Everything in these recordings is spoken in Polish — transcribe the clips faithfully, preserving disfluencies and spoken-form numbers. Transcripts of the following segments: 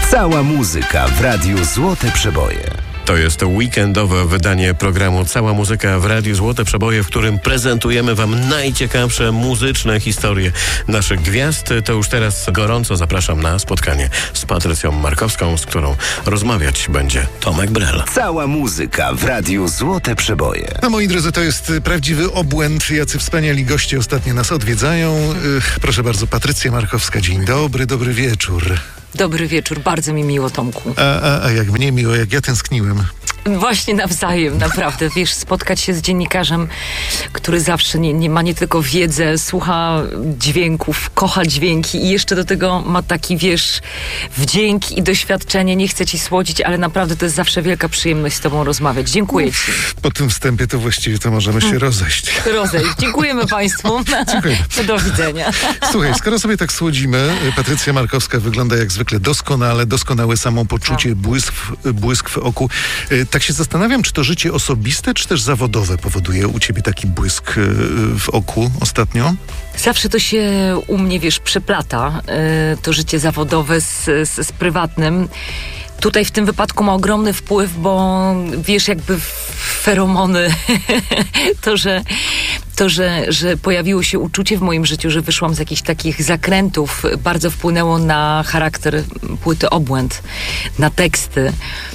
Cała muzyka w Radiu Złote Przeboje. To jest weekendowe wydanie programu Cała muzyka w Radiu Złote Przeboje, w którym prezentujemy wam najciekawsze muzyczne historie naszych gwiazd. To już teraz gorąco zapraszam na spotkanie z Patrycją Markowską, z którą rozmawiać będzie Tomek Brel. Cała muzyka w Radiu Złote Przeboje. No moi drodzy, to jest prawdziwy obłęd. Jacy wspaniali goście ostatnio nas odwiedzają. Ych, proszę bardzo, Patrycja Markowska. Dzień dobry, dobry wieczór. Dobry wieczór, bardzo mi miło, Tomku. A, a, a jak mnie miło, jak ja tęskniłem. Właśnie nawzajem, naprawdę. Wiesz, spotkać się z dziennikarzem, który zawsze nie, nie ma nie tylko wiedzę, słucha dźwięków, kocha dźwięki i jeszcze do tego ma taki, wiesz, wdzięk i doświadczenie. Nie chcę ci słodzić, ale naprawdę to jest zawsze wielka przyjemność z tobą rozmawiać. Dziękuję ci. Po tym wstępie to właściwie to możemy się rozejść. Rozejść. Dziękujemy państwu. Dziękujemy. Do widzenia. Słuchaj, skoro sobie tak słodzimy, Patrycja Markowska wygląda jak zwykle doskonale, doskonałe samopoczucie, błysk, błysk w oku. Tak się zastanawiam, czy to życie osobiste, czy też zawodowe powoduje u ciebie taki błysk w oku ostatnio? Zawsze to się u mnie, wiesz, przeplata, to życie zawodowe z, z, z prywatnym. Tutaj w tym wypadku ma ogromny wpływ, bo wiesz, jakby feromony, to, że, to że, że pojawiło się uczucie w moim życiu, że wyszłam z jakichś takich zakrętów, bardzo wpłynęło na charakter płyty Obłęd, na teksty.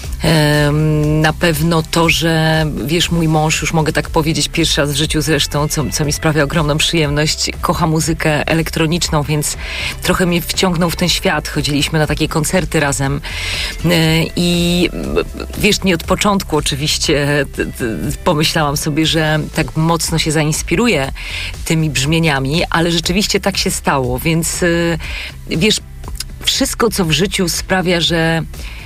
Na pewno to, że wiesz, mój mąż, już mogę tak powiedzieć pierwszy raz w życiu zresztą, co, co mi sprawia ogromną przyjemność, kocha muzykę elektroniczną, więc trochę mnie wciągnął w ten świat. Chodziliśmy na takie koncerty razem i wiesz, nie od początku oczywiście pomyślałam sobie, że tak mocno się zainspiruję tymi brzmieniami, ale rzeczywiście tak się stało, więc wiesz, wszystko co w życiu sprawia, że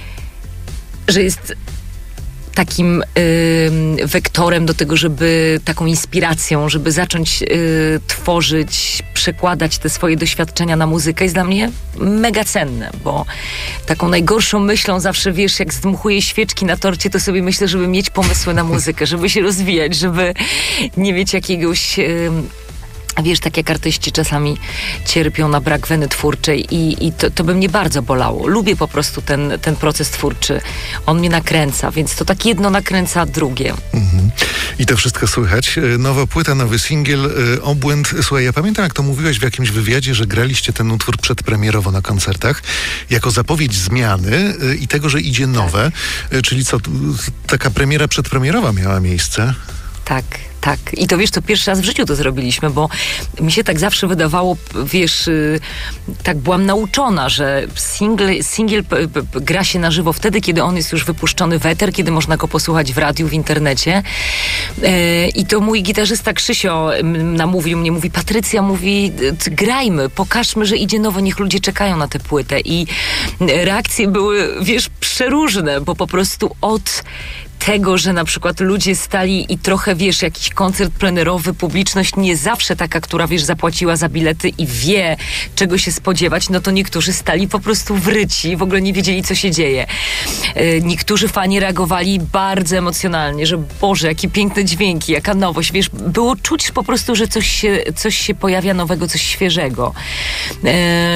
że jest takim y, wektorem do tego, żeby taką inspiracją, żeby zacząć y, tworzyć, przekładać te swoje doświadczenia na muzykę, jest dla mnie mega cenne, bo taką najgorszą myślą zawsze, wiesz, jak zdmuchuję świeczki na torcie, to sobie myślę, żeby mieć pomysły na muzykę, żeby się rozwijać, żeby nie mieć jakiegoś... Y, Wiesz, tak jak artyści czasami cierpią na brak weny twórczej i, i to, to by mnie bardzo bolało. Lubię po prostu ten, ten proces twórczy. On mnie nakręca, więc to tak jedno nakręca drugie. Mhm. I to wszystko słychać. Nowa płyta, nowy singiel, Obłęd. Słuchaj, ja pamiętam, jak to mówiłeś w jakimś wywiadzie, że graliście ten utwór przedpremierowo na koncertach jako zapowiedź zmiany i tego, że idzie nowe. Tak. Czyli co, taka premiera przedpremierowa miała miejsce? Tak. Tak. I to wiesz, to pierwszy raz w życiu to zrobiliśmy, bo mi się tak zawsze wydawało, wiesz, yy, tak byłam nauczona, że single, singiel p- p- gra się na żywo wtedy, kiedy on jest już wypuszczony w eter, kiedy można go posłuchać w radiu, w internecie. Yy, I to mój gitarzysta Krzysio namówił mnie, mówi, Patrycja, mówi, grajmy, pokażmy, że idzie nowo, niech ludzie czekają na tę płytę. I reakcje były, wiesz, przeróżne, bo po prostu od tego, że na przykład ludzie stali i trochę, wiesz, jakiś koncert plenerowy, publiczność nie zawsze taka, która, wiesz, zapłaciła za bilety i wie, czego się spodziewać, no to niektórzy stali po prostu wryci, w ogóle nie wiedzieli, co się dzieje. Yy, niektórzy fani reagowali bardzo emocjonalnie, że Boże, jakie piękne dźwięki, jaka nowość, wiesz, było czuć po prostu, że coś się, coś się pojawia nowego, coś świeżego. Yy,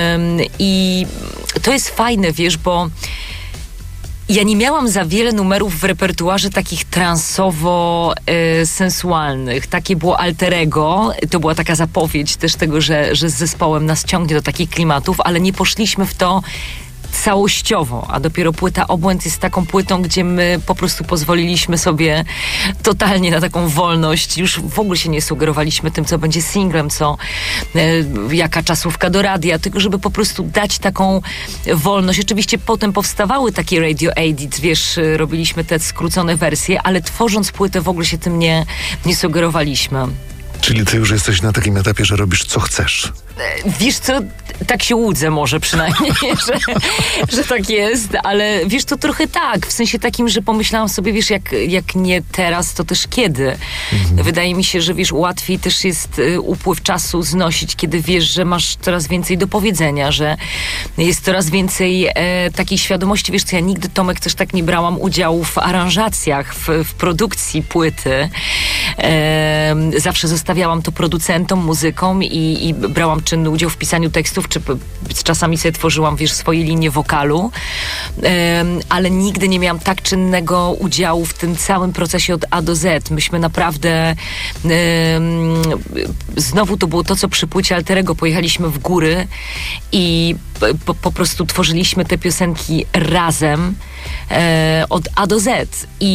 I to jest fajne, wiesz, bo ja nie miałam za wiele numerów w repertuarze takich transowo-sensualnych. Takie było alter ego. To była taka zapowiedź też tego, że, że z zespołem nas ciągnie do takich klimatów, ale nie poszliśmy w to całościowo, a dopiero płyta Obłęd jest taką płytą, gdzie my po prostu pozwoliliśmy sobie totalnie na taką wolność. Już w ogóle się nie sugerowaliśmy tym, co będzie singlem, co e, jaka czasówka do radia, tylko żeby po prostu dać taką wolność. Oczywiście potem powstawały takie radio edits, wiesz, robiliśmy te skrócone wersje, ale tworząc płytę w ogóle się tym nie, nie sugerowaliśmy. Czyli ty już jesteś na takim etapie, że robisz co chcesz. Wiesz co, tak się łudzę może przynajmniej, że, że tak jest, ale wiesz, to trochę tak, w sensie takim, że pomyślałam sobie, wiesz, jak, jak nie teraz, to też kiedy. Mhm. Wydaje mi się, że wiesz, łatwiej też jest y, upływ czasu znosić, kiedy wiesz, że masz coraz więcej do powiedzenia, że jest coraz więcej e, takiej świadomości, wiesz co, ja nigdy, Tomek, też tak nie brałam udziału w aranżacjach, w, w produkcji płyty. E, zawsze zostawiałam to producentom, muzykom i, i brałam czynny udział w pisaniu tekstów, czy czasami sobie tworzyłam, wiesz, swoje linie wokalu. ale nigdy nie miałam tak czynnego udziału w tym całym procesie od A do Z. Myśmy naprawdę znowu to było to, co przy płycie Alterego. Pojechaliśmy w góry i po, po prostu tworzyliśmy te piosenki razem od A do Z.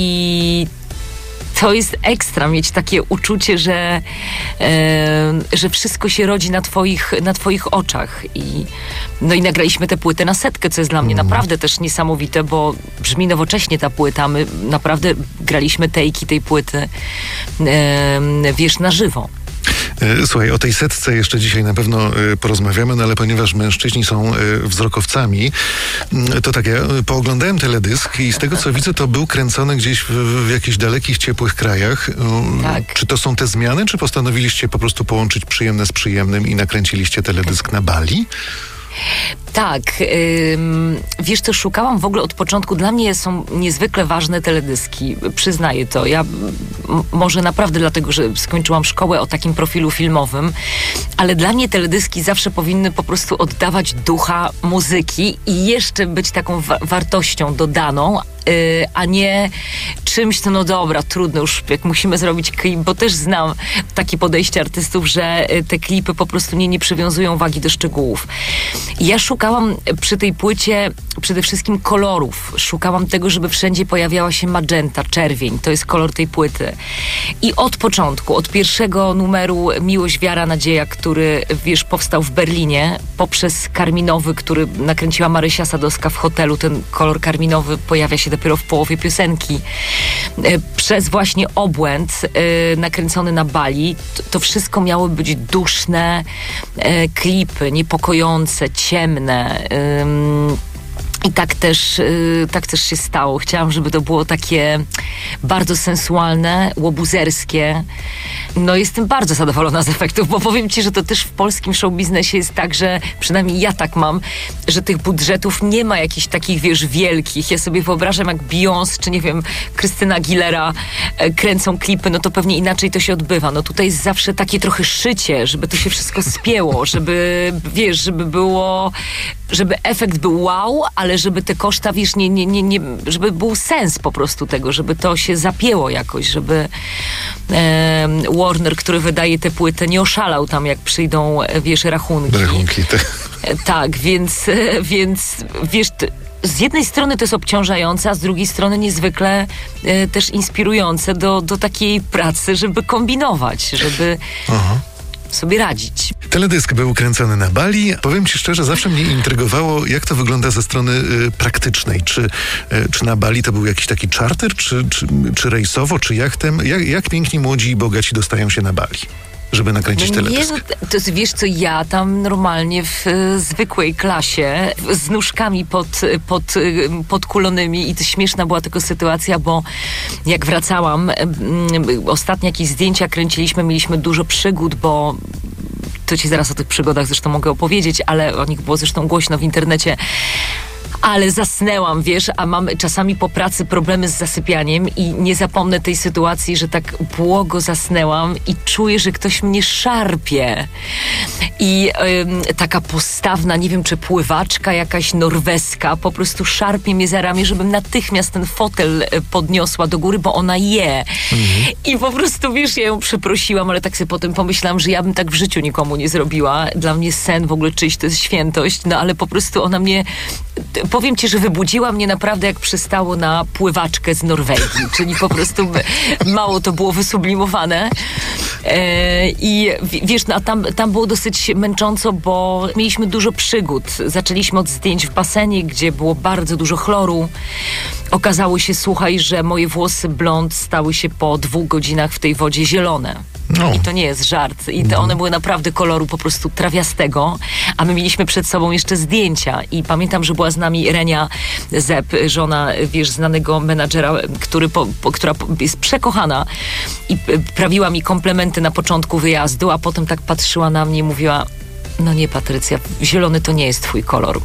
I to jest ekstra, mieć takie uczucie, że, e, że wszystko się rodzi na twoich, na twoich oczach. I, no i nagraliśmy tę płytę na setkę, co jest dla mnie mm. naprawdę też niesamowite, bo brzmi nowocześnie ta płyta. My naprawdę graliśmy tejki tej płyty, e, wiesz, na żywo. Słuchaj, o tej setce jeszcze dzisiaj na pewno porozmawiamy, no ale ponieważ mężczyźni są wzrokowcami, to tak, ja pooglądałem teledysk i z tego, co widzę, to był kręcony gdzieś w, w jakichś dalekich, ciepłych krajach. Tak. Czy to są te zmiany, czy postanowiliście po prostu połączyć przyjemne z przyjemnym i nakręciliście teledysk na Bali? Tak, ym, wiesz co, szukałam w ogóle od początku, dla mnie są niezwykle ważne teledyski, przyznaję to. Ja m, może naprawdę dlatego, że skończyłam szkołę o takim profilu filmowym, ale dla mnie teledyski zawsze powinny po prostu oddawać ducha muzyki i jeszcze być taką wa- wartością dodaną, yy, a nie czymś, to no dobra, trudno już, jak musimy zrobić klip, bo też znam takie podejście artystów, że te klipy po prostu nie, nie przywiązują wagi do szczegółów. Ja szukałam przy tej płycie przede wszystkim kolorów. Szukałam tego, żeby wszędzie pojawiała się magenta, czerwień. To jest kolor tej płyty. I od początku, od pierwszego numeru Miłość, Wiara, Nadzieja, który, wiesz, powstał w Berlinie, poprzez karminowy, który nakręciła Marysia Sadowska w hotelu. Ten kolor karminowy pojawia się dopiero w połowie piosenki. Przez właśnie Obłęd, nakręcony na Bali. To, to wszystko miało być duszne klipy, niepokojące, ciemne. Ym, I tak też, yy, tak też się stało. Chciałam, żeby to było takie bardzo sensualne, łobuzerskie. No jestem bardzo zadowolona z efektów, bo powiem ci, że to też w polskim showbiznesie jest tak, że przynajmniej ja tak mam, że tych budżetów nie ma jakichś takich, wiesz, wielkich. Ja sobie wyobrażam, jak Beyoncé, czy nie wiem, Krystyna Aguilera e, kręcą klipy, no to pewnie inaczej to się odbywa. No tutaj jest zawsze takie trochę szycie, żeby to się wszystko spięło, żeby, wiesz, żeby było, żeby efekt był wow, ale żeby te koszta, wiesz, nie, nie, nie, nie, żeby był sens po prostu tego, żeby to się zapięło jakoś, żeby e, Warner, który wydaje tę płytę, nie oszalał tam, jak przyjdą, wiesz, rachunki. Rachunki, te. Tak, więc, więc wiesz, z jednej strony to jest obciążające, a z drugiej strony niezwykle e, też inspirujące do, do takiej pracy, żeby kombinować, żeby Aha. sobie radzić. Teledysk był kręcony na Bali. Powiem ci szczerze, zawsze mnie intrygowało, jak to wygląda ze strony y, praktycznej. Czy, y, czy na Bali to był jakiś taki czarter, czy, czy, czy rejsowo, czy jachtem? Jak, jak piękni, młodzi i bogaci dostają się na Bali, żeby nakręcić no teledysk? Nie, no, to wiesz co, ja tam normalnie w y, zwykłej klasie, w, z nóżkami pod, pod, y, podkulonymi i to śmieszna była tylko sytuacja, bo jak wracałam, y, y, ostatnie jakieś zdjęcia kręciliśmy, mieliśmy dużo przygód, bo to ci zaraz o tych przygodach zresztą mogę opowiedzieć, ale o nich było zresztą głośno w internecie. Ale zasnęłam, wiesz, a mam czasami po pracy problemy z zasypianiem i nie zapomnę tej sytuacji, że tak błogo zasnęłam i czuję, że ktoś mnie szarpie. I ym, taka postawna, nie wiem, czy pływaczka jakaś norweska, po prostu szarpie mnie za ramię, żebym natychmiast ten fotel podniosła do góry, bo ona je. Mhm. I po prostu, wiesz, ja ją przeprosiłam, ale tak sobie potem pomyślałam, że ja bym tak w życiu nikomu nie zrobiła. Dla mnie sen w ogóle czyjś to jest świętość, no ale po prostu ona mnie... Powiem ci, że wybudziła mnie naprawdę, jak przystało na pływaczkę z Norwegii, czyli po prostu mało to było wysublimowane. E, I wiesz, no, a tam, tam było dosyć męcząco, bo mieliśmy dużo przygód. Zaczęliśmy od zdjęć w basenie, gdzie było bardzo dużo chloru. Okazało się, słuchaj, że moje włosy blond stały się po dwóch godzinach w tej wodzie zielone. No. I to nie jest żart. I te one były naprawdę koloru po prostu trawiastego, a my mieliśmy przed sobą jeszcze zdjęcia. I pamiętam, że była z nami Renia Zep, żona, wiesz, znanego menadżera, który po, po, która jest przekochana i prawiła mi komplementy na początku wyjazdu, a potem tak patrzyła na mnie i mówiła: no nie, Patrycja, zielony to nie jest twój kolor.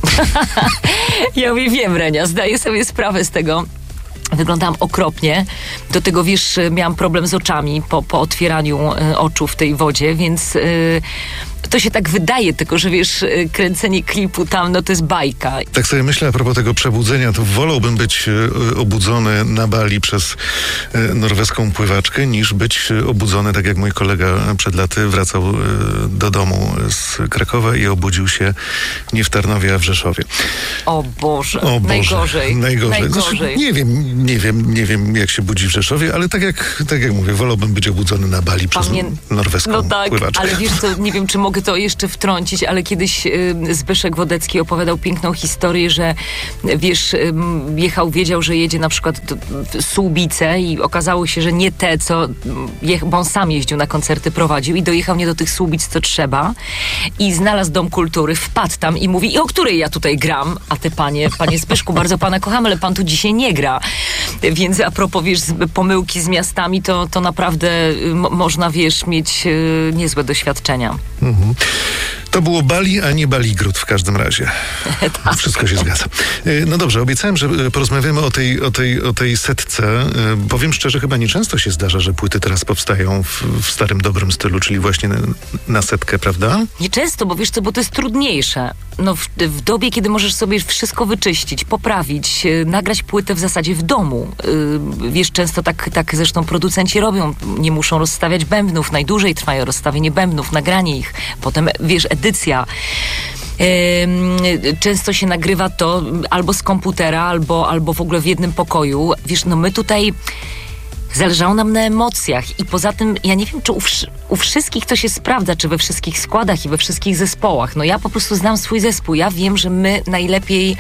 Ja mówię, wiem, Renia, zdaję sobie sprawę z tego. Wyglądałam okropnie. Do tego, wiesz, miałam problem z oczami po, po otwieraniu y, oczu w tej wodzie, więc y, to się tak wydaje, tylko że wiesz, kręcenie klipu tam, no to jest bajka. Tak sobie myślę a propos tego przebudzenia, to wolałbym być e, obudzony na Bali przez e, norweską pływaczkę, niż być obudzony, tak jak mój kolega przed laty wracał e, do domu z Krakowa i obudził się nie w Tarnowie, a w Rzeszowie. O Boże, o Boże najgorzej. Najgorzej. najgorzej. Znaczy, nie wiem, nie wiem, nie wiem jak się budzi w Rzeszowie, ale tak jak, tak jak mówię, wolałbym być obudzony na Bali przez Pamię... norweską no tak, pływaczkę. Ale wiesz co, nie wiem, czy mogę to jeszcze wtrącić, ale kiedyś y, Zbyszek Wodecki opowiadał piękną historię, że wiesz, y, jechał, wiedział, że jedzie na przykład do, w Słubice i okazało się, że nie te, co je, bo on sam jeździł na koncerty, prowadził i dojechał nie do tych Słubic, co trzeba i znalazł Dom Kultury, wpadł tam i mówi, i o której ja tutaj gram? A te panie, panie Zbyszku, bardzo pana kocham, ale pan tu dzisiaj nie gra. Więc a propos, wiesz, pomyłki z miastami, to, to naprawdę m- można, wiesz, mieć y, niezłe doświadczenia. Mhm. To było Bali, a nie Baligród w każdym razie. Tak. Wszystko się zgadza. No dobrze, obiecałem, że porozmawiamy o tej, o tej, o tej setce. Powiem szczerze, chyba nieczęsto się zdarza, że płyty teraz powstają w, w starym, dobrym stylu, czyli właśnie na, na setkę, prawda? Nieczęsto, bo wiesz co, bo to jest trudniejsze. No w, w dobie, kiedy możesz sobie wszystko wyczyścić, poprawić, yy, nagrać płytę w zasadzie w domu. Yy, wiesz, często tak, tak zresztą producenci robią. Nie muszą rozstawiać bębnów. Najdłużej trwają rozstawienie bębnów, nagranie ich. Potem, wiesz, edycja. Yy, często się nagrywa to albo z komputera, albo, albo w ogóle w jednym pokoju. Wiesz, no my tutaj zależało nam na emocjach i poza tym ja nie wiem, czy u, wsz- u wszystkich to się sprawdza, czy we wszystkich składach i we wszystkich zespołach. No ja po prostu znam swój zespół. Ja wiem, że my najlepiej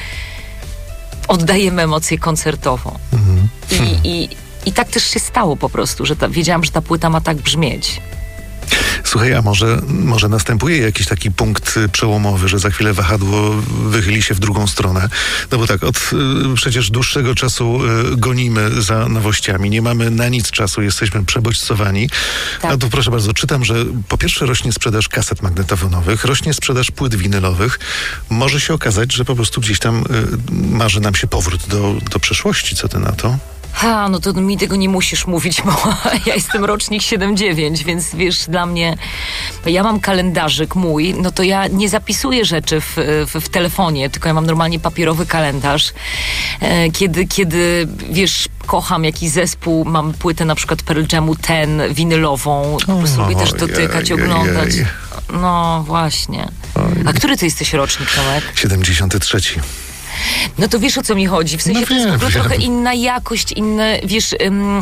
oddajemy emocje koncertowo. Mhm. I, i, I tak też się stało po prostu, że ta, wiedziałam, że ta płyta ma tak brzmieć. Słuchaj, a może, może następuje jakiś taki punkt przełomowy, że za chwilę wahadło wychyli się w drugą stronę? No bo tak, od y, przecież dłuższego czasu y, gonimy za nowościami, nie mamy na nic czasu, jesteśmy przebodźcowani. Tak. A tu proszę bardzo, czytam, że po pierwsze rośnie sprzedaż kaset magnetofonowych, rośnie sprzedaż płyt winylowych. Może się okazać, że po prostu gdzieś tam y, marzy nam się powrót do, do przeszłości. Co ty na to? Ha, no to mi tego nie musisz mówić, bo ja jestem rocznik siedem dziewięć, więc wiesz, dla mnie, ja mam kalendarzyk mój, no to ja nie zapisuję rzeczy w, w, w telefonie, tylko ja mam normalnie papierowy kalendarz. E, kiedy, kiedy, wiesz, kocham jakiś zespół, mam płytę na przykład Pearl Jamu ten, winylową, po prostu lubię też dotykać, jej, oglądać. Jej. No właśnie. Oj. A który ty jesteś rocznik, Tomek? siedemdziesiąty trzeci. No to wiesz, o co mi chodzi. W sensie no to jest wiem, w ogóle wiem. trochę inna jakość, inne, wiesz... Ym,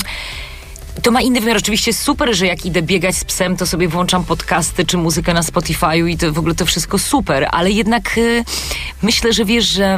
to ma inny wymiar. Oczywiście super, że jak idę biegać z psem, to sobie włączam podcasty czy muzykę na Spotify'u i to w ogóle to wszystko super, ale jednak y, myślę, że wiesz, że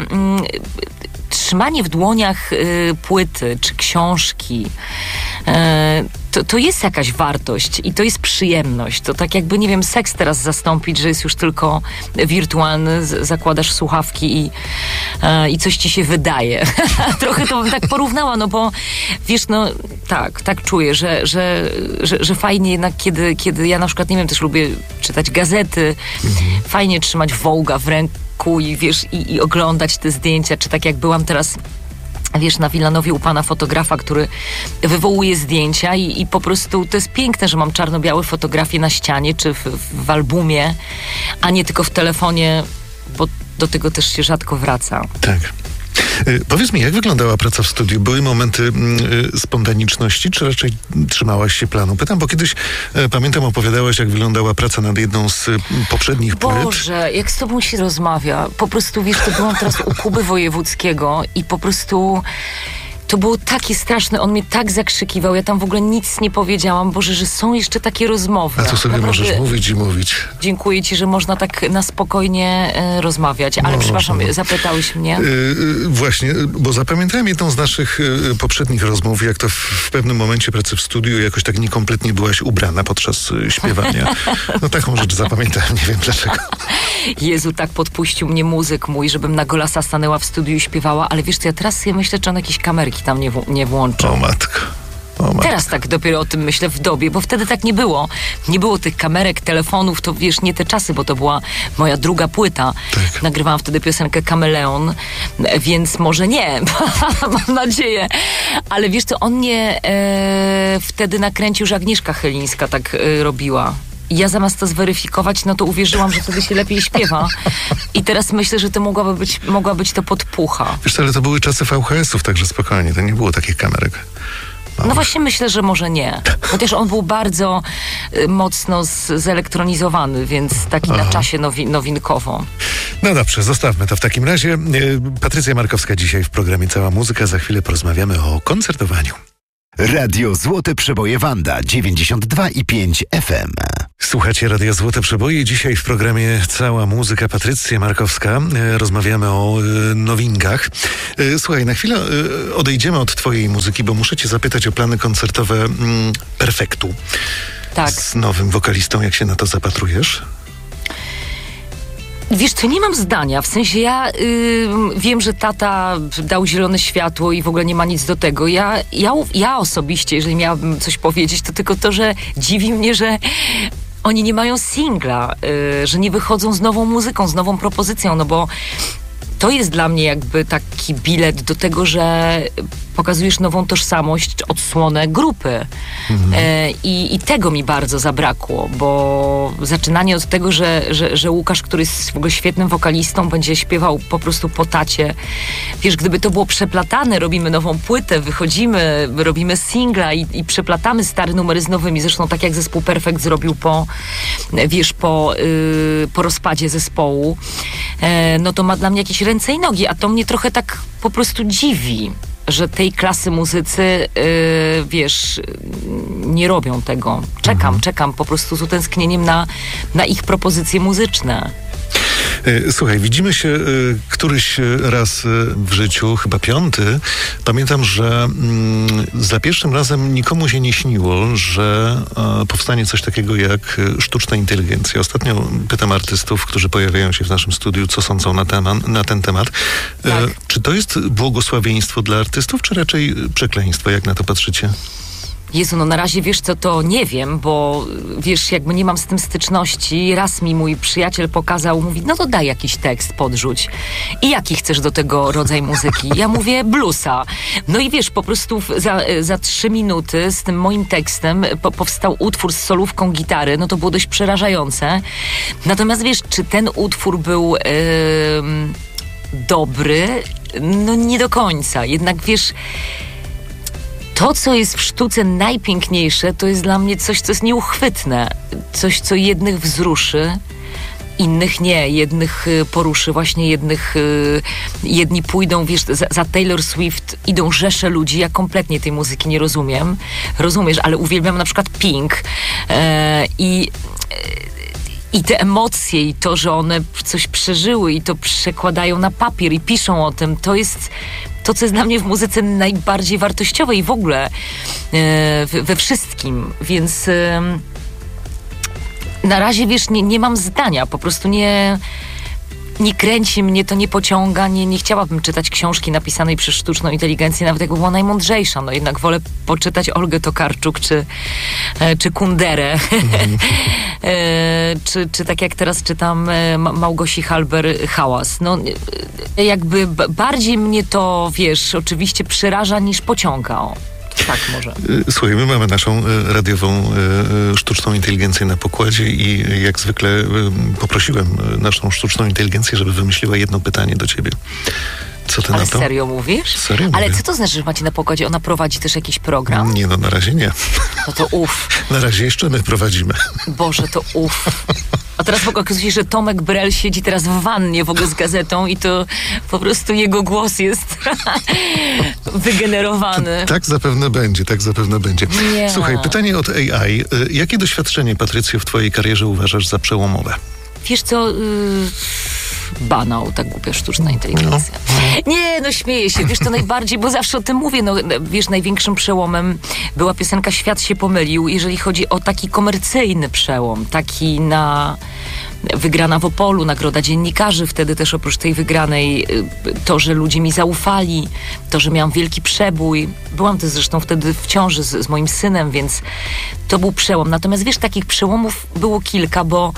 y, trzymanie w dłoniach y, płyty czy książki y, to, to jest jakaś wartość i to jest przyjemność. To tak jakby, nie wiem, seks teraz zastąpić, że jest już tylko wirtualny, z, zakładasz słuchawki i, y, i coś ci się wydaje. Trochę to bym tak porównała, no bo wiesz, no tak, tak czuję, że, że, że, że fajnie jednak, kiedy, kiedy ja na przykład, nie wiem, też lubię czytać gazety, mhm. fajnie trzymać Vogue'a w ręku i wiesz, i, i oglądać te zdjęcia, czy tak jak byłam teraz, wiesz, na Wilanowie u pana fotografa, który wywołuje zdjęcia i, i po prostu to jest piękne, że mam czarno-białe fotografie na ścianie, czy w, w albumie, a nie tylko w telefonie, bo do tego też się rzadko wraca. Tak. Y, powiedz mi, jak wyglądała praca w studiu? Były momenty y, spontaniczności, czy raczej trzymałaś się planu? Pytam, bo kiedyś, y, pamiętam, opowiadałaś, jak wyglądała praca nad jedną z y, poprzednich płyt. Boże, jak z tobą się rozmawia. Po prostu, wiesz, to byłam teraz u Kuby Wojewódzkiego i po prostu... To było takie straszne, on mnie tak zakrzykiwał, ja tam w ogóle nic nie powiedziałam. Boże, że są jeszcze takie rozmowy. A to sobie Naprawdę możesz mówić i mówić. Dziękuję ci, że można tak na spokojnie e, rozmawiać. Ale no, przepraszam, no. zapytałeś mnie. Yy, właśnie, bo zapamiętałem jedną z naszych yy, poprzednich rozmów, jak to w, w pewnym momencie pracy w studiu jakoś tak niekompletnie byłaś ubrana podczas yy, śpiewania. No taką rzecz zapamiętałem, nie wiem dlaczego. Jezu, tak podpuścił mnie muzyk mój, żebym na golasa stanęła w studiu i śpiewała, ale wiesz co, ja teraz sobie myślę, czy on jakieś kamerki tam nie, w, nie włączył. O matko. O matko. Teraz tak dopiero o tym myślę w dobie, bo wtedy tak nie było. Nie było tych kamerek, telefonów, to wiesz, nie te czasy, bo to była moja druga płyta. Tak. Nagrywałam wtedy piosenkę Kameleon, więc może nie, mam nadzieję. Ale wiesz co, on mnie e, wtedy nakręcił, że Agnieszka Chylińska tak e, robiła. I ja zamiast to zweryfikować, no to uwierzyłam, że wtedy się lepiej śpiewa. I teraz myślę, że to mogłaby być, mogła być to podpucha. Wiesz, ale to były czasy V H S ów, także spokojnie, to nie było takich kamerek. No, no właśnie myślę, że może nie. Chociaż on był bardzo y, mocno z, zelektronizowany, więc taki Aha. na czasie nowi, nowinkowo. No dobrze, zostawmy to w takim razie. Patrycja Markowska dzisiaj w programie Cała Muzyka. Za chwilę porozmawiamy o koncertowaniu. Radio Złote Przeboje Wanda dziewięćdziesiąt dwa i pięć F M. Słuchacie Radio Złote Przeboje. Dzisiaj w programie Cała Muzyka. Patrycja Markowska. Rozmawiamy o y, nowinkach. Y, słuchaj, na chwilę y, odejdziemy od twojej muzyki, bo muszę cię zapytać o plany koncertowe y, Perfektu. Tak. Z nowym wokalistą. Jak się na to zapatrujesz? Wiesz co, nie mam zdania. W sensie ja y, wiem, że tata dał zielone światło i w ogóle nie ma nic do tego. Ja, ja, ja osobiście, jeżeli miałabym coś powiedzieć, to tylko to, że dziwi mnie, że oni nie mają singla, y, że nie wychodzą z nową muzyką, z nową propozycją, no bo to jest dla mnie jakby taki bilet do tego, że pokazujesz nową tożsamość, odsłonę grupy. Mhm. E, i, I tego mi bardzo zabrakło, bo zaczynanie od tego, że, że, że Łukasz, który jest w ogóle świetnym wokalistą, będzie śpiewał po prostu po tacie. Wiesz, gdyby to było przeplatane, robimy nową płytę, wychodzimy, robimy singla i, i przeplatamy stare numery z nowymi. Zresztą tak jak zespół Perfekt zrobił po, wiesz, po, yy, po rozpadzie zespołu, e, no to ma dla mnie jakieś ręce i nogi, a to mnie trochę tak po prostu dziwi, że tej klasy muzycy, yy, wiesz, nie robią tego. Czekam, mhm. czekam po prostu z utęsknieniem na, na ich propozycje muzyczne. Słuchaj, widzimy się y, któryś raz w życiu, chyba piąty. Pamiętam, że y, za pierwszym razem nikomu się nie śniło, że y, powstanie coś takiego jak sztuczna inteligencja. Ostatnio pytam artystów, którzy pojawiają się w naszym studiu, co sądzą na, temat, na ten temat. Tak. Y, czy to jest błogosławieństwo dla artystów, czy raczej przekleństwo? Jak na to patrzycie? Jezu, no na razie wiesz co, to nie wiem, bo wiesz, jakby nie mam z tym styczności. Raz mi mój przyjaciel pokazał, mówi, no to daj jakiś tekst, podrzuć. I jaki chcesz do tego rodzaj muzyki? Ja mówię, bluesa. No i wiesz, po prostu za, za trzy minuty z tym moim tekstem po, powstał utwór z solówką gitary, no to było dość przerażające. Natomiast wiesz, czy ten utwór był yy, dobry? No nie do końca. Jednak wiesz... To, co jest w sztuce najpiękniejsze, to jest dla mnie coś, co jest nieuchwytne. Coś, co jednych wzruszy, innych nie. Jednych poruszy, właśnie jednych... Jedni pójdą, wiesz, za, za Taylor Swift idą rzesze ludzi. Ja kompletnie tej muzyki nie rozumiem. Rozumiesz, ale uwielbiam na przykład Pink. E, I... I te emocje, i to, że one coś przeżyły i to przekładają na papier i piszą o tym, to jest to, co jest dla mnie w muzyce najbardziej wartościowe i w ogóle e, we wszystkim. Więc e, na razie, wiesz, nie, nie mam zdania, po prostu nie... Nie kręci mnie, to nie pociąga, nie, nie chciałabym czytać książki napisanej przez sztuczną inteligencję, nawet jakby była najmądrzejsza. No jednak wolę poczytać Olgę Tokarczuk czy, e, czy Kunderę. Mm. e, czy, czy tak jak teraz czytam e, Małgosi Halber Hałas. No e, jakby b- bardziej mnie to, wiesz, oczywiście przeraża niż pociąga. O. Tak, może. Słuchaj, my mamy naszą radiową sztuczną inteligencję na pokładzie i jak zwykle poprosiłem naszą sztuczną inteligencję, żeby wymyśliła jedno pytanie do ciebie. Co ty Ale na to? serio mówisz? Serio Ale mówię. Co to znaczy, że macie na pokładzie? Ona prowadzi też jakiś program? Nie, no na razie nie. No to uff. Na razie jeszcze my prowadzimy. Boże, to uff. A teraz w ogóle okazuje się, że Tomek Brel siedzi teraz w wannie w ogóle z gazetą i to po prostu jego głos jest wygenerowany. Tak zapewne będzie, tak zapewne będzie. Nie. Słuchaj, pytanie od A I. Jakie doświadczenie, Patrycjo, w twojej karierze uważasz za przełomowe? Wiesz co... Yy... banał, tak głupia sztuczna inteligencja. No. Nie, no śmieję się, wiesz, to najbardziej, bo zawsze o tym mówię, no wiesz, największym przełomem była piosenka Świat się pomylił, jeżeli chodzi o taki komercyjny przełom, taki na wygrana w Opolu, nagroda dziennikarzy, wtedy też oprócz tej wygranej to, że ludzie mi zaufali, to, że miałam wielki przebój. Byłam też zresztą wtedy w ciąży z, z moim synem, więc to był przełom. Natomiast wiesz, takich przełomów było kilka, bo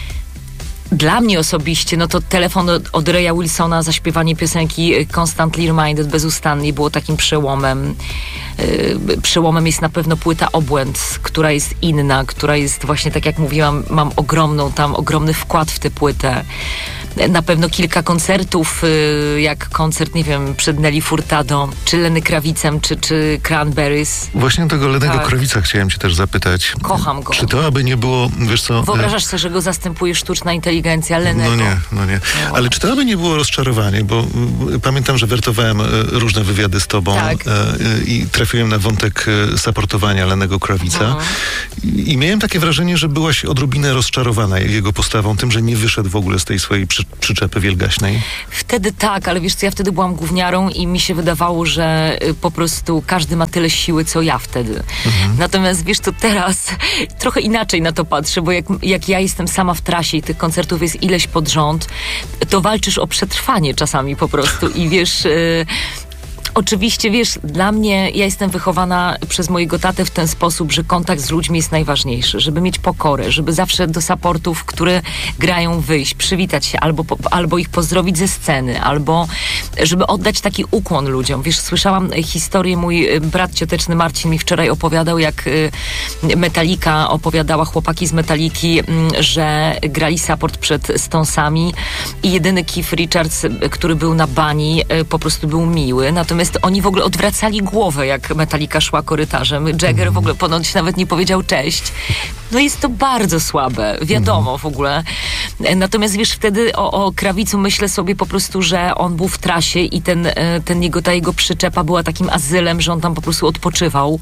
dla mnie osobiście, no to telefon od, od Raya Wilsona, zaśpiewanie piosenki Constantly Reminded bezustannie było takim przełomem. y, przełomem jest na pewno płyta Obłęd, która jest inna, która jest właśnie, tak jak mówiłam, mam ogromną tam, ogromny wkład w tę płytę. Na pewno kilka koncertów, y, jak koncert, nie wiem, przed Nelly Furtado, czy Lenny Kravicem, czy, czy Cranberries. Właśnie tego Lennego Tak. Krawica chciałem cię też zapytać. Kocham go. Czy to aby nie było, wiesz co... Wyobrażasz sobie, że go zastępuje sztuczna inteligencja Lennego? No nie, no nie. Ale czy to aby nie było rozczarowanie, bo y, pamiętam, że wertowałem y, różne wywiady z tobą Tak. y, y, i trafiłem na wątek y, saportowania Lennego Krawica Mhm. I, i miałem takie wrażenie, że byłaś odrobinę rozczarowana jego postawą, tym, że nie wyszedł w ogóle z tej swojej przy, przyczepy wielgaśnej. Wtedy tak, ale wiesz co, ja wtedy byłam gówniarą i mi się wydawało, że y, po prostu każdy ma tyle siły, co ja wtedy. Mhm. Natomiast wiesz co, teraz trochę inaczej na to patrzę, bo jak, jak ja jestem sama w trasie i tych koncertów jest ileś pod rząd, to walczysz o przetrwanie czasami po prostu i wiesz... Y, Oczywiście, wiesz, dla mnie, ja jestem wychowana przez mojego tatę w ten sposób, że kontakt z ludźmi jest najważniejszy, żeby mieć pokorę, żeby zawsze do supportów, które grają, wyjść, przywitać się, albo, po, albo ich pozdrowić ze sceny, albo żeby oddać taki ukłon ludziom. Wiesz, słyszałam historię, mój brat cioteczny Marcin mi wczoraj opowiadał, jak Metallica opowiadała, chłopaki z Metalliki, że grali support przed Stonesami i jedyny Keith Richards, który był na bani, po prostu był miły, natomiast oni w ogóle odwracali głowę, jak Metallica szła korytarzem. Jagger w ogóle ponoć nawet nie powiedział cześć. No jest to bardzo słabe, wiadomo w ogóle. Natomiast wiesz, wtedy o, o Krawicu myślę sobie po prostu, że on był w trasie i ten, ten jego, ta jego przyczepa była takim azylem, że on tam po prostu odpoczywał.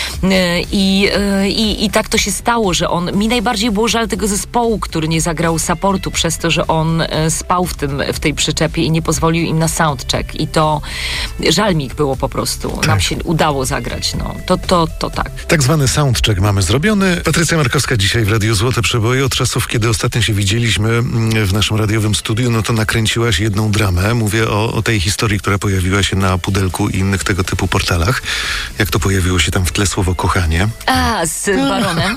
I, i, i tak to się stało, że on... Mi najbardziej było żal tego zespołu, który nie zagrał supportu przez to, że on spał w, tym, w tej przyczepie i nie pozwolił im na soundcheck. I to żal mi ich było po prostu. Tak. Nam się udało zagrać. No. To, to, to tak. Tak zwany soundcheck mamy zrobiony. Patrycja Markowska dzisiaj w Radiu Złote Przeboje. Od czasów, kiedy ostatnio się widzieliśmy w naszym radiowym studiu, no to nakręciłaś jedną dramę. Mówię o, o tej historii, która pojawiła się na Pudelku i innych tego typu portalach. Jak to pojawiło się tam w tle słowo kochanie? A, z Baronem?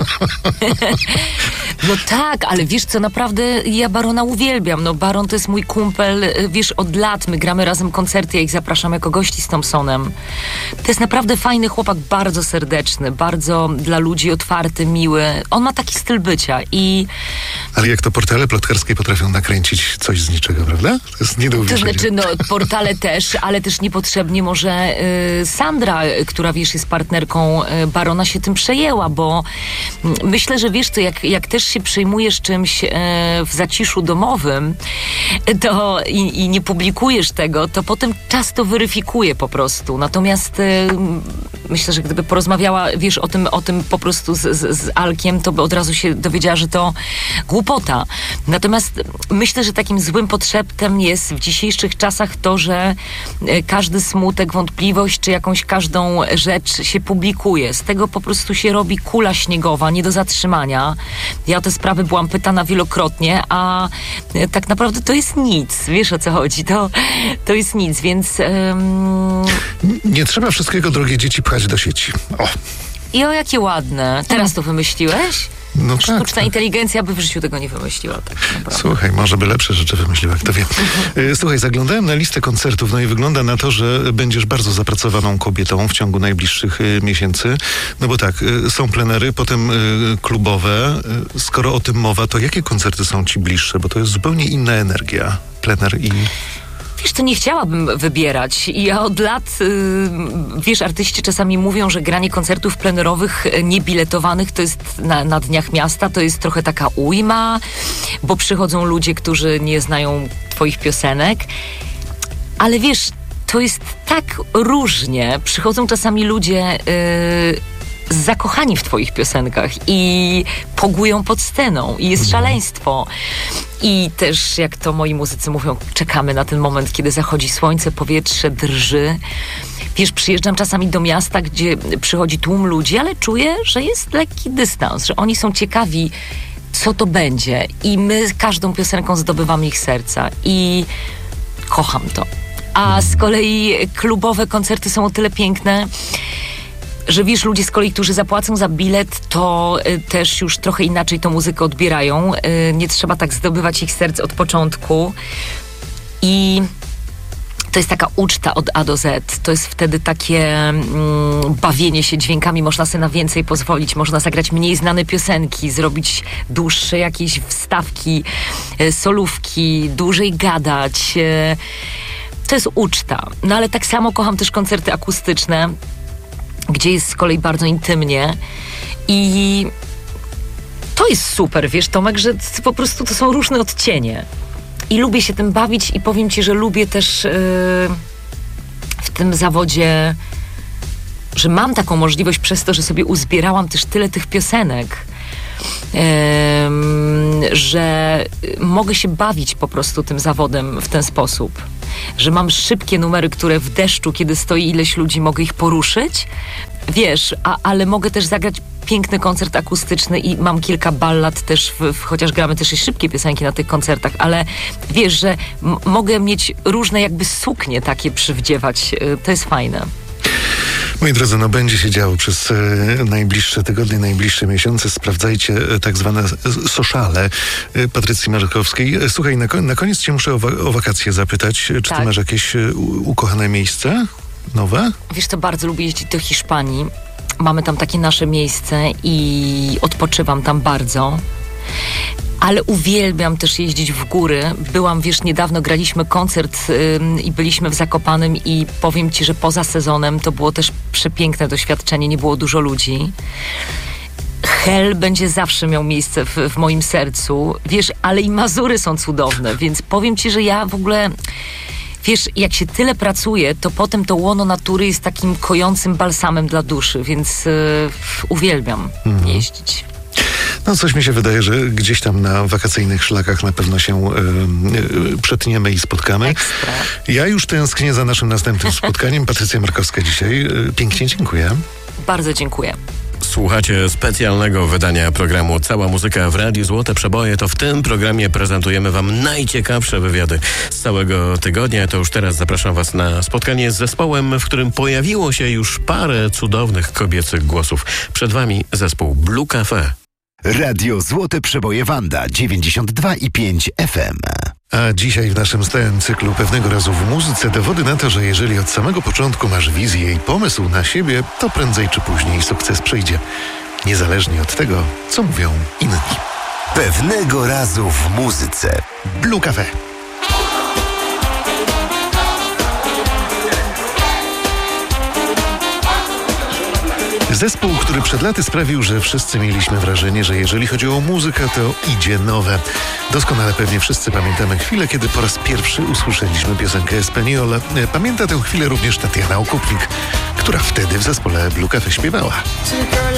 No tak, ale wiesz co, naprawdę ja Barona uwielbiam. No Baron to jest mój kumpel, wiesz, od lat. My gramy razem koncerty, ja ich zapraszam jako gości z Thompsonem. To jest naprawdę fajny chłopak, bardzo serdeczny, bardzo dla ludzi otwarty, miły. On ma taki styl bycia i... Ale jak to portale plotkarskie potrafią nakręcić coś z niczego, prawda? To jest nie do To uwierzenia. znaczy, no, portale też, ale też niepotrzebnie może y, Sandra, która, wiesz, jest partnerką y, Barona, się tym przejęła, bo y, myślę, że wiesz co, jak, jak też się przejmujesz czymś y, w zaciszu domowym to i, i nie publikujesz tego, to potem czas to weryfikuje po prostu. Natomiast y, myślę, że gdyby porozmawiała, wiesz, o tym, o tym po prostu z, z, z Alkiem, to by od razu się dowiedziała, że to głupota. Natomiast myślę, że takim złym podszeptem jest w dzisiejszych czasach to, że każdy smutek, wątpliwość, czy jakąś każdą rzecz się publikuje. Z tego po prostu się robi kula śniegowa, nie do zatrzymania. Ja o te sprawy byłam pytana wielokrotnie, a tak naprawdę to jest nic. Wiesz, o co chodzi? To, to jest nic, więc... Um... Nie trzeba wszystkiego, drogie dzieci, pchać do sieci. O. I o, jakie ładne. Teraz to wymyśliłeś? No tak, Sztuczna tak. inteligencja by w życiu tego nie wymyśliła. Tak naprawdę. Słuchaj, może by lepsze rzeczy wymyśliła, kto wie. E, Słuchaj, zaglądałem na listę koncertów, no i wygląda na to, że będziesz bardzo zapracowaną kobietą w ciągu najbliższych e, miesięcy. No bo tak, e, są plenery, potem e, klubowe. E, skoro o tym mowa, to jakie koncerty są ci bliższe? Bo to jest zupełnie inna energia. Plener i... Wiesz, to nie chciałabym wybierać. I ja od lat, yy, wiesz, artyści czasami mówią, że granie koncertów plenerowych niebiletowanych to jest na, na Dniach Miasta, to jest trochę taka ujma, bo przychodzą ludzie, którzy nie znają twoich piosenek. Ale wiesz, to jest tak różnie. Przychodzą czasami ludzie... Yy, zakochani w twoich piosenkach i pogują pod sceną i jest szaleństwo. I też, jak to moi muzycy mówią, czekamy na ten moment, kiedy zachodzi słońce, powietrze drży. Wiesz, przyjeżdżam czasami do miasta, gdzie przychodzi tłum ludzi, ale czuję, że jest lekki dystans, że oni są ciekawi, co to będzie. I my każdą piosenką zdobywamy ich serca. I kocham to. A z kolei klubowe koncerty są o tyle piękne, że wiesz, ludzie z kolei, którzy zapłacą za bilet, to y, też już trochę inaczej tą muzykę odbierają. Y, nie trzeba tak zdobywać ich serc od początku. I To jest taka uczta od A do Z. To jest wtedy takie mm, bawienie się dźwiękami. Można sobie na więcej pozwolić. Można zagrać mniej znane piosenki, zrobić dłuższe jakieś wstawki, e, solówki, dłużej gadać. E, to jest uczta. No ale tak samo kocham też koncerty akustyczne, gdzie jest z kolei bardzo intymnie. I to jest super, wiesz, Tomek, że po prostu to są różne odcienie. I lubię się tym bawić i powiem ci, że lubię też yy, w tym zawodzie, że mam taką możliwość przez to, że sobie uzbierałam też tyle tych piosenek, yy, że mogę się bawić po prostu tym zawodem w ten sposób. Że mam szybkie numery, które w deszczu, kiedy stoi ileś ludzi, mogę ich poruszyć, wiesz, a, ale mogę też zagrać piękny koncert akustyczny i mam kilka ballad też, w, w, chociaż gramy też i szybkie piosenki na tych koncertach, ale wiesz, że m- mogę mieć różne jakby suknie takie przywdziewać. To jest fajne. Moi drodzy, no będzie się działo przez e, najbliższe tygodnie, najbliższe miesiące. Sprawdzajcie e, tak zwane e, sociale e, Patrycji Markowskiej. E, słuchaj, na, na koniec cię muszę o, wa- o wakacje zapytać. Czy tak. ty masz jakieś e, u- ukochane miejsce? Nowe? Wiesz co, bardzo lubię jeździć do Hiszpanii. Mamy tam takie nasze miejsce i odpoczywam tam bardzo. Ale uwielbiam też jeździć w góry. Byłam, wiesz, niedawno graliśmy koncert yy, i byliśmy w Zakopanem i powiem ci, że poza sezonem to było też przepiękne doświadczenie, nie było dużo ludzi. Hel będzie zawsze miał miejsce w, w moim sercu, wiesz, ale i Mazury są cudowne, więc powiem ci, że ja w ogóle... Wiesz, jak się tyle pracuje, to potem to łono natury jest takim kojącym balsamem dla duszy, więc yy, uwielbiam mhm. jeździć. No coś mi się wydaje, że gdzieś tam na wakacyjnych szlakach na pewno się yy, przetniemy i spotkamy. Ekstra. Ja już tęsknię za naszym następnym spotkaniem. Patrycja Markowska dzisiaj. Yy, pięknie dziękuję. Bardzo dziękuję. Słuchacie specjalnego wydania programu Cała Muzyka w Radiu Złote Przeboje. To w tym programie prezentujemy wam najciekawsze wywiady z całego tygodnia. To już teraz zapraszam was na spotkanie z zespołem, w którym pojawiło się już parę cudownych kobiecych głosów. Przed wami zespół Blue Cafe. Radio Złote Przeboje Wanda dziewięćdziesiąt dwa i pięć F M. A dzisiaj w naszym stałym cyklu Pewnego razu w muzyce dowody na to, że jeżeli od samego początku masz wizję i pomysł na siebie, to prędzej czy później sukces przyjdzie. Niezależnie od tego, co mówią inni. Pewnego razu w muzyce. Blue Cafe. Zespół, który przed laty sprawił, że wszyscy mieliśmy wrażenie, że jeżeli chodzi o muzykę, to idzie nowe. Doskonale pewnie wszyscy pamiętamy chwilę, kiedy po raz pierwszy usłyszeliśmy piosenkę Espaniole. Pamięta tę chwilę również Tatiana Okupnik, która wtedy w zespole Blue Cafe śpiewała.